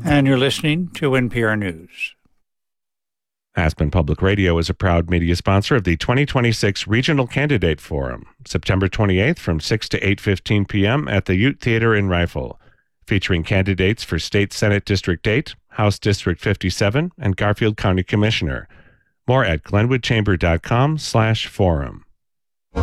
And you're listening to NPR News. Aspen Public Radio is a proud media sponsor of the 2026 Regional Candidate Forum, September 28th from 6 to 8:15 p.m. at the Ute Theater in Rifle, featuring candidates for State Senate District 8, House District 57, and Garfield County Commissioner. More at glenwoodchamber.com/forum.